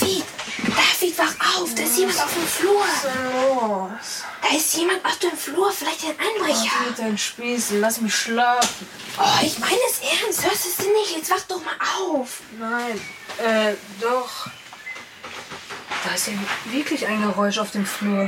David, wach auf, da ist jemand auf dem Flur. Was ist denn los? Da ist jemand auf dem Flur, vielleicht ein Einbrecher. Oh, mit deinen Spießen, lass mich schlafen. Oh, ich meine es ernst, hörst du es denn nicht? Jetzt wach doch mal auf. Nein, doch. Da ist ja wirklich ein Geräusch auf dem Flur.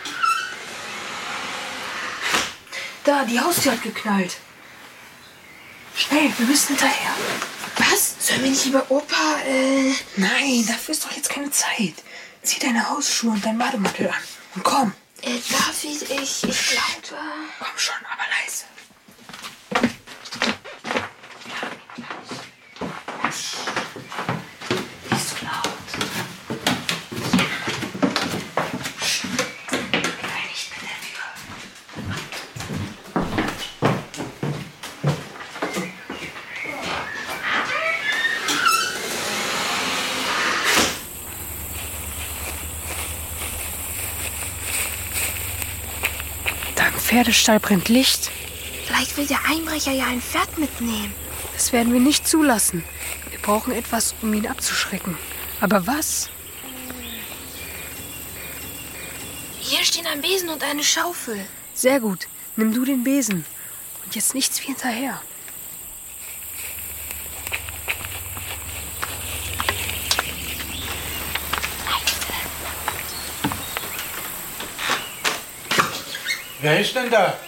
Da, die Haustür hat geknallt. Schnell, wir müssen hinterher. Was? Sollen wir nicht lieber Opa, Nein, dafür ist doch jetzt keine Zeit. Zieh deine Hausschuhe und dein Bademantel an. Und komm. David, ich glaube... Komm schon, aber leise. Nicht so laut. Sei nicht mit der Tür. Da im Pferdestall brennt Licht. Vielleicht will der Einbrecher ja ein Pferd mitnehmen. Das werden wir nicht zulassen. Wir brauchen etwas, um ihn abzuschrecken. Aber was? Hier stehen ein Besen und eine Schaufel. Sehr gut. Nimm du den Besen. Und jetzt nichts wie hinterher. Wer ist denn da?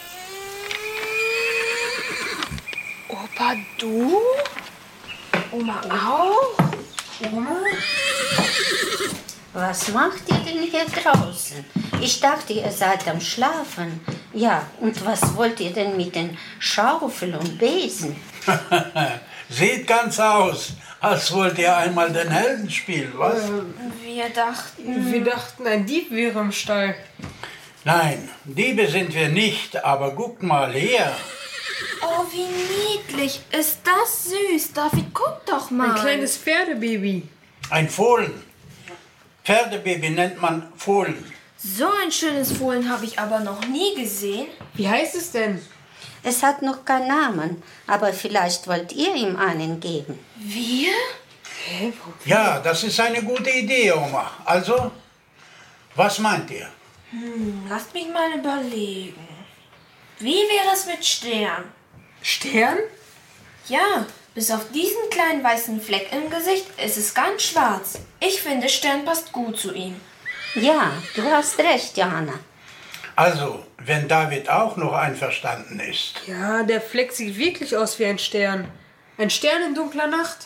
Opa, du? Oma auch? Oma? Was macht ihr denn hier draußen? Ich dachte, ihr seid am Schlafen. Ja, und was wollt ihr denn mit den Schaufeln und Besen? Sieht ganz aus, als wollt ihr einmal den Helden spielen, was? Wir dachten, ein Dieb wäre im Stall. Nein, Diebe sind wir nicht, aber guckt mal her. Oh, wie niedlich. Ist das süß. David, guck doch mal. Ein kleines Pferdebaby. Ein Fohlen. Pferdebaby nennt man Fohlen. So ein schönes Fohlen habe ich aber noch nie gesehen. Wie heißt es denn? Es hat noch keinen Namen, aber vielleicht wollt ihr ihm einen geben. Wir? Hä? Ja, das ist eine gute Idee, Oma. Also, was meint ihr? Lasst mich mal überlegen. Wie wäre es mit Stern? Stern? Ja, bis auf diesen kleinen weißen Fleck im Gesicht ist es ganz schwarz. Ich finde, Stern passt gut zu ihm. Ja, du hast recht, Johanna. Also, wenn David auch noch einverstanden ist. Ja, der Fleck sieht wirklich aus wie ein Stern. Ein Stern in dunkler Nacht.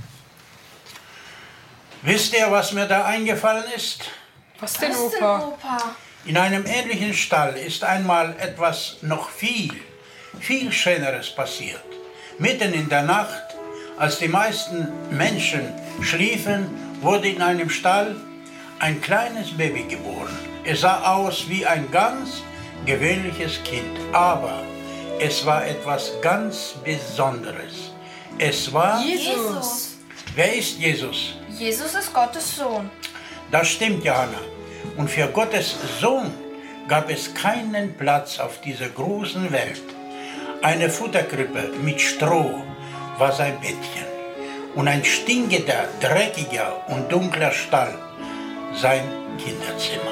Wisst ihr, was mir da eingefallen ist? Was denn, Was denn, Opa? Opa? In einem ähnlichen Stall ist einmal etwas noch viel Schöneres passiert. Mitten in der Nacht, als die meisten Menschen schliefen, wurde in einem Stall ein kleines Baby geboren. Es sah aus wie ein ganz gewöhnliches Kind, aber es war etwas ganz Besonderes. Es war... Jesus. Wer ist Jesus? Jesus ist Gottes Sohn. Das stimmt, Johanna. Und für Gottes Sohn gab es keinen Platz auf dieser großen Welt. Eine Futterkrippe mit Stroh war sein Bettchen und ein stinkender, dreckiger und dunkler Stall sein Kinderzimmer.